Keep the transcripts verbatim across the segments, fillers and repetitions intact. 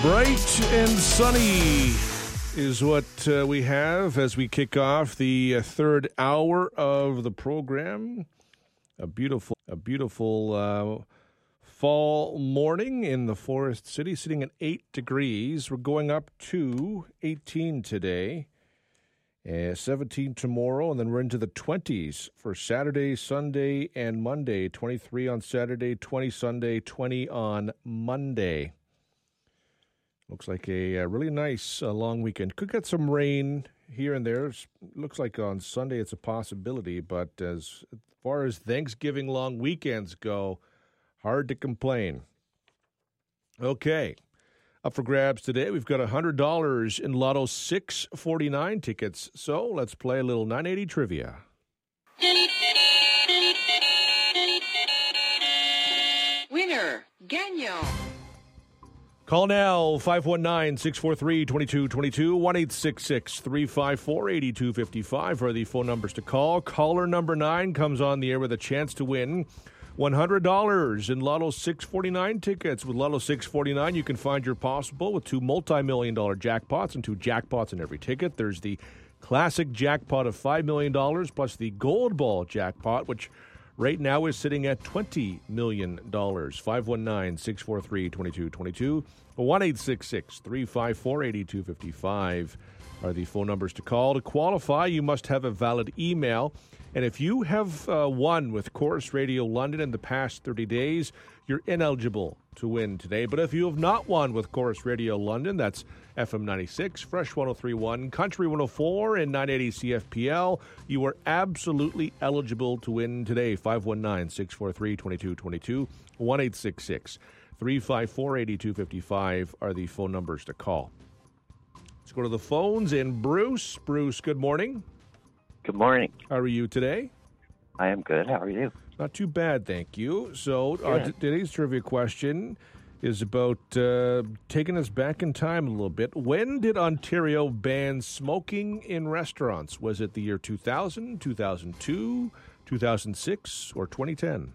Bright and sunny is what uh, we have as we kick off the uh, third hour of the program. A beautiful, a beautiful uh, fall morning in the Forest City, sitting at eight degrees. We're going up to eighteen today, uh, seventeen tomorrow, and then we're into the twenties for Saturday, Sunday, and Monday. twenty-three on Saturday, twenty Sunday, twenty on Monday. Looks like a, a really nice uh, long weekend. Could get some rain here and there. It's, looks like on Sunday it's a possibility, but as far as Thanksgiving long weekends go, hard to complain. Okay, up for grabs today. We've got one hundred dollars in Lotto six forty-nine tickets, so let's play a little nine eighty trivia. Winner, Gagnon. Call now, five one nine, six four three, two two two two, one eight six six, three five four, eight two five five are the phone numbers to call. Caller number nine comes on the air with a chance to win one hundred dollars in Lotto six forty-nine tickets. With Lotto six forty-nine, you can find your possible with two multi-million dollar jackpots and two jackpots in every ticket. There's the classic jackpot of five million dollars plus the gold ball jackpot, which right now is sitting at twenty million dollars. five one nine, six four three, two two two two, one eight six six, three five four, eight two five five are the phone numbers to call. To qualify, you must have a valid email. And if you have uh, won with Corus Radio London in the past thirty days, you're ineligible to win today. But if you have not won with Corus Radio London, that's F M ninety-six, Fresh one oh three point one, Country one oh four, and nine eighty C F P L, you are absolutely eligible to win today. five one nine, six four three, two two two two, one eight six six, three five four, eight two five five are the phone numbers to call. Let's go to the phones. And Bruce. Bruce, good morning. Good morning. How are you today? I am good. How are you? Not too bad, thank you. So uh, t- today's trivia question is about uh, taking us back in time a little bit. When did Ontario ban smoking in restaurants? Was it the year two thousand, two thousand two, two thousand six, or twenty ten?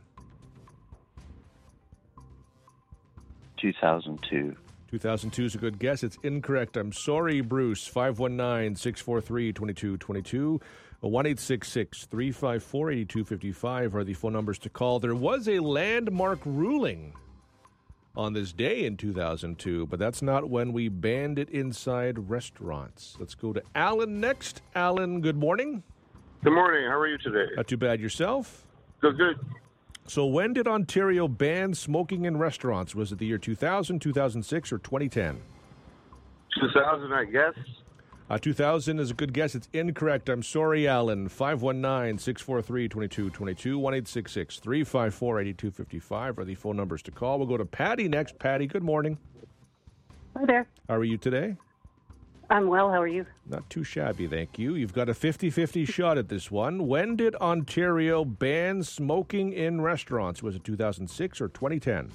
two thousand two. two thousand two is a good guess. It's incorrect. I'm sorry, Bruce. five one nine, six four three, two two two two. one eight six six, three five four, eight two five five are the phone numbers to call. There was a landmark ruling on this day in two thousand two, but that's not when we banned it inside restaurants. Let's go to Alan next. Alan, good morning. Good morning. How are you today? Not too bad. Yourself? Good, good. So when did Ontario ban smoking in restaurants? Was it the year two thousand, two thousand six, or twenty ten? two thousand, I guess. Uh, two thousand is a good guess. It's incorrect. I'm sorry, Alan. five one nine, six four three, two two two two, one eight six six, three five four, eight two five five are the phone numbers to call. We'll go to Patty next. Patty, good morning. Hi there. How are you today? I'm well. How are you? Not too shabby, thank you. You've got a fifty-fifty shot at this one. When did Ontario ban smoking in restaurants? Was it two thousand six or twenty ten?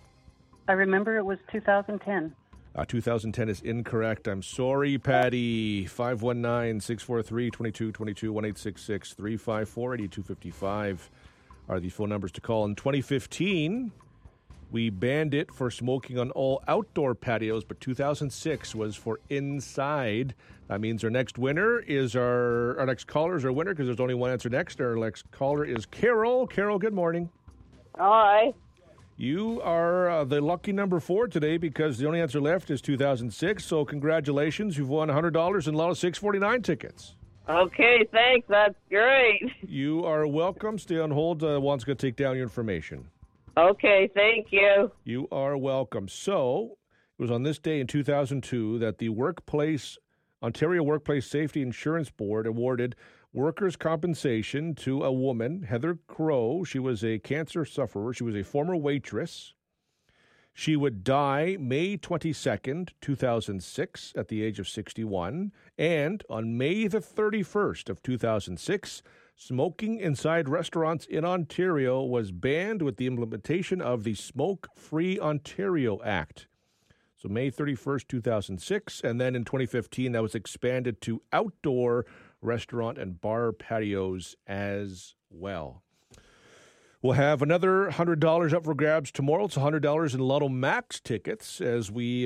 I remember it was two thousand ten. Uh, two thousand ten is incorrect. I'm sorry, Patty. five one nine, six four three, two two two two, one eight six six, three five four, eight two five five are the phone numbers to call. In twenty fifteen, we banned it for smoking on all outdoor patios, but two thousand six was for inside. That means our next winner is our, our next caller is our winner because there's only one answer next. Our next caller is Carol. Carol, good morning. Hi. You are uh, the lucky number four today because the only answer left is two thousand six. So congratulations. You've won one hundred dollars in Lotto six forty-nine tickets. Okay, thanks. That's great. You are welcome. Stay on hold. Uh, Juan's going to take down your information. Okay, thank you. You are welcome. So it was on this day in two thousand two that the Workplace Ontario Workplace Safety Insurance Board awarded workers' compensation to a woman, Heather Crow. She was a cancer sufferer. She was a former waitress. She would die May twenty-second, two thousand six, at the age of sixty-one. And on May the thirty-first of two thousand six, smoking inside restaurants in Ontario was banned with the implementation of the Smoke-Free Ontario Act. So May thirty-first, two thousand six, and then in twenty fifteen, that was expanded to outdoor restaurant and bar patios as well. We'll have another one hundred dollars up for grabs tomorrow. It's one hundred dollars in Lotto Max tickets as we